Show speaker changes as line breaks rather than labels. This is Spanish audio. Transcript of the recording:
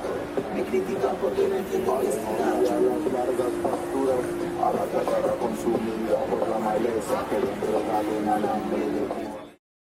Me critican porque no entienden que es
a las largas pasturas, a la tierra consumida por la maleza que le entregaron al hambre de